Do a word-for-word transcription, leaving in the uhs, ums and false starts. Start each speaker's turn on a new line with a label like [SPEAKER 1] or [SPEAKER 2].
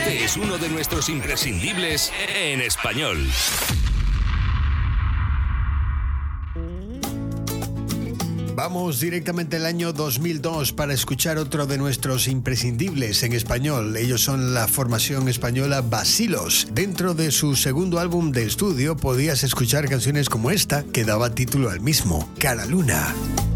[SPEAKER 1] Este es uno de nuestros imprescindibles en español.
[SPEAKER 2] Vamos directamente al año dos mil dos para escuchar otro de nuestros imprescindibles en español. Ellos son la formación española Bacilos. Dentro de su segundo álbum de estudio podías escuchar canciones como esta, que daba título al mismo, Cara Luna.